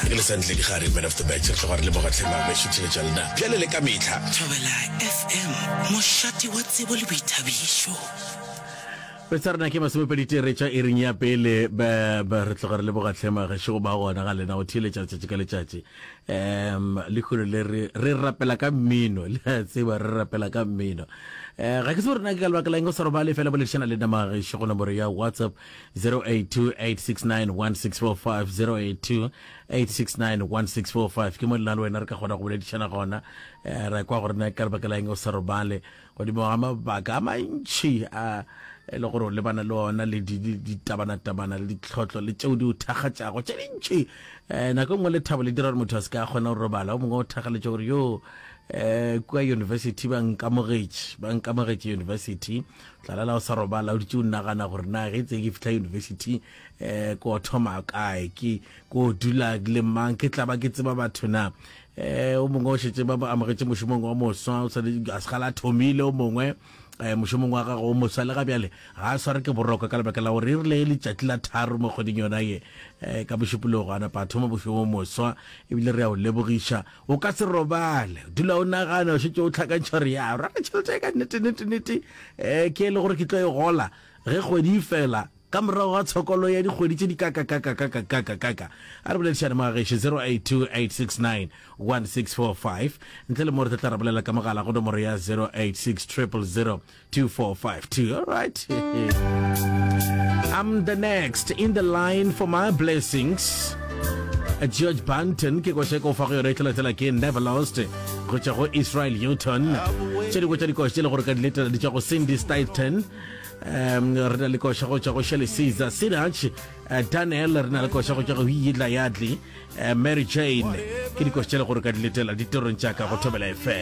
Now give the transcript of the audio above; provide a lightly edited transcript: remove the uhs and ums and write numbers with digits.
ke le santle di gare man of the match re gore le bogatlhema ba shitile jalna bjale le ka metlha Thobela FM moshati wa tsebo le boithabišo Petsarna ke masomepedite re tša ering ya pele ba re tlogare le bogatlhema ge šego ba gona ga lena go thiele tšatši ka letšatši le kgone le re rapela ka mmino le tseba re rapela ka mmino ga ke se gore na ke ka lebaka la eng o sa roba le fela bolešana le namagešo go nomoro ya WhatsApp 082 869 ke mo lelane wena re ka kgona go boledišana gona ra kwa gore na ka lebaka la eng o sa robale godimo ga mabaka a mantšhi le gore le bana le ona le ditabana le ditlhotlo le tšeo di o thagatšago tše dintšhi nako nngwe le thabo le dira gore motho a se ka kgona go robala o mongwe o thagaletše gore yo kwa university ba nkamogetše university tlalala o sa robala o ditše o nnagana gore na ge tse ke fitlha university ko thoma kae ko dula le mang ke tla ba ke tseba batho na o mongwe o šetse ba amogetše mošomong wa moswa o sa a segala thomile o mongwe mošomong wa gago o moswa le ga bjale ga a sware ke boroko ka lebaka la gore e rile letšatši la tharo mo kgweding yona ye ka bošupologo a napa a thoma mošomo moswa ebile re ya o lebogiša o ka se robale dula o nagana o šetse o tlhakantšha gore ya raka tšhelete ka nnete ke e le gore ke tlo e gola ge kgwedi fela ka morago ga tshokolo ya dikgwedi tše di kaka a re boledišane magagešo 082 ntle le mo re tla rabolela ka mogala go nomoro ya 086 0002452. All right. I'm the next in the line for my blessings. George Banton ke go sheko fa go re tla ke Never Lost go tša go Israel Newton tše di go tša di go tšele gore ka dileta di tša go Cindy Staten re na le go tša go Shelley Caesar Sinach Daniel re na le go tša go Yidla Yadli Mary Jane ke di go tšele gore ka dileta di torong tša ka go Thobela FM